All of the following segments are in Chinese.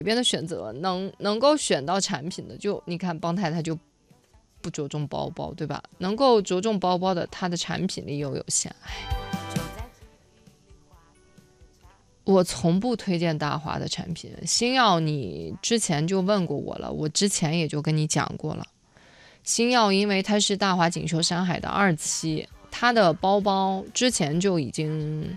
边的选择，能够选到产品的，就你看邦泰它就不着重包包，对吧？能够着重包包的，它的产品力又有限。我从不推荐大华的产品，星耀你之前就问过我了，我之前也就跟你讲过了。星耀因为它是大华锦绣山海的2期，它的包包之前就已经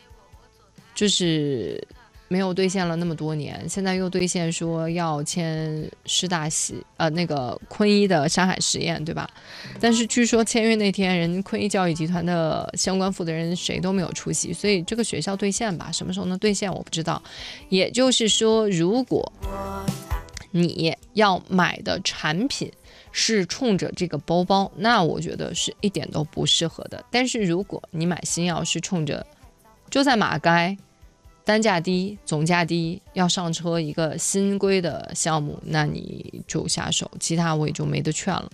就是没有兑现了那么多年，现在又兑现说要签施大喜那个坤一的山海实验，对吧？但是据说签约那天，人坤一教育集团的相关负责人谁都没有出席，所以这个学校兑现吧，什么时候能兑现我不知道。也就是说，如果你要买的产品是冲着这个包包，那我觉得是一点都不适合的。但是如果你买星耀是冲着就在马街单价低总价低要上车一个新规的项目，那你就下手，其他我也就没得劝了。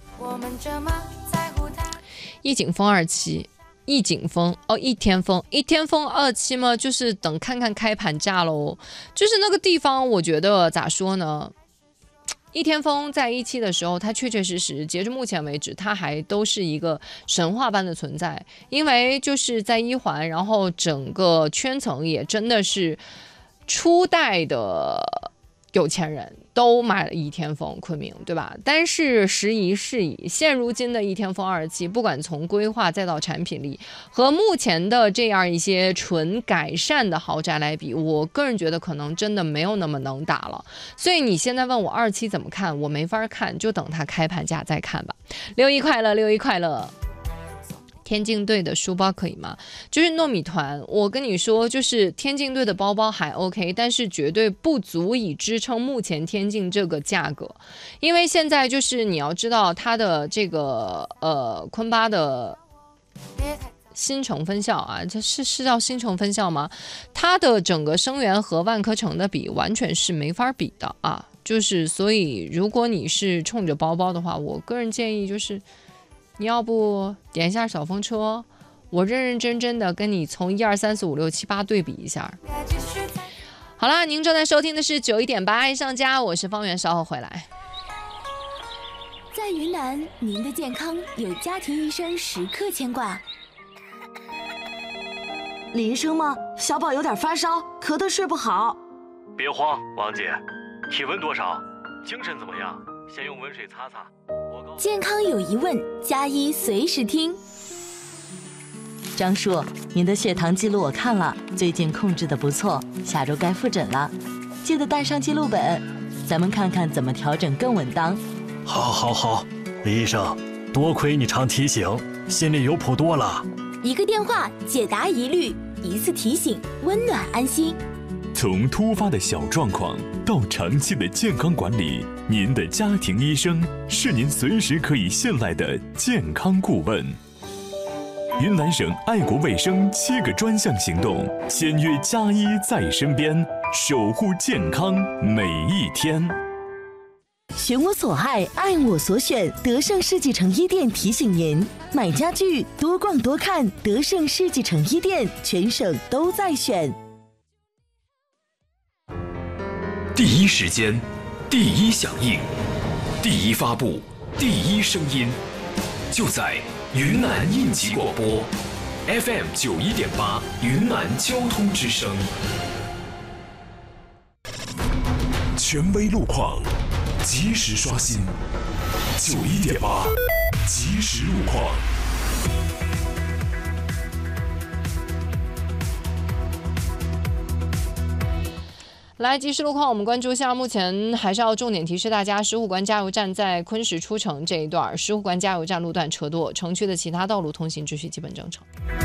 一景风2期，一景风一天风2期嘛，就是等看看开盘价喽。就是那个地方我觉得咋说呢，一天风在1期的时候，它确确实实截至目前为止，它还都是一个神话般的存在。因为就是在1环，然后整个圈层也真的是初代的有钱人都买了一天风昆明，对吧？但是时移世易，现如今的一天风2期，不管从规划再到产品力，和目前的这样一些纯改善的豪宅来比，我个人觉得可能真的没有那么能打了。所以你现在问我2期怎么看，我没法看，就等它开盘价再看吧。6·1快乐，6·1快乐。天竞队的书包可以吗？就是糯米团，我跟你说，就是天竞队的包包还 OK， 但是绝对不足以支撑目前天竞这个价格。因为现在就是你要知道它的这个坤巴的新城分校啊，这是叫新城分校吗？它的整个生源和万科城的比完全是没法比的啊！就是所以如果你是冲着包包的话，我个人建议就是你要不点一下小风车，我认认真真的跟你从1、2、3、4、5、6、7、8对比一下。好啦，您正在收听的是91.8爱上家，我是方圆，稍后回来。 在云南，您的健康有家庭医生时刻牵挂。 李医生吗？小宝有点发烧，咳得睡不好。 别慌，王姐，体温多少？精神怎么样？先用温水擦擦。 健康有疑问，加医随时听。 张叔，您的血糖记录我看了，最近控制得不错，下周该复诊了，记得带上记录本，咱们看看怎么调整更稳当。 好，李医生，多亏你常提醒，心里有谱多了。 一个电话解答疑虑，一次提醒温暖安心。 从突发的小状况到长期的健康管理，您的家庭医生是您随时可以信赖的健康顾问。云南省爱国卫生7个专项行动，签约加医在身边，守护健康每一天。 选我所爱，爱我所选。德胜世纪城一店提醒您：买家具多逛多看，德胜世纪城一店，全省都在选。 第一时间，第一响应，第一发布，第一声音，就在云南应急广播 FM 91.8云南交通之声。 权威路况，及时刷新。91.8即时路况。 来，即时路况，我们关注一下。目前还是要重点提示大家，石虎关加油站在昆石出城这一段，石虎关加油站路段车多，城区的其他道路通行秩序基本正常。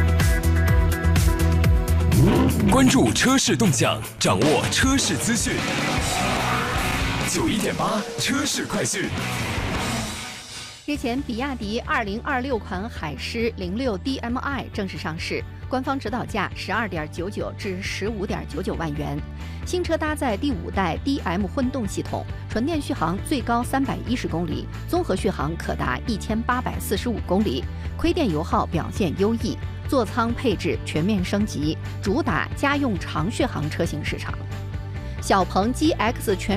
关注车市动向，掌握车市资讯。91.8车市快讯。 日前，比亚迪2026款海狮06 DMI 正式上市，官方指导价12.99至15.99万元。新车搭载第5代 DM 混动系统，纯电续航最高310公里，综合续航可达1845公里，亏电油耗表现优异，座舱配置全面升级，主打家用长续航车型市场。小鹏 GX 全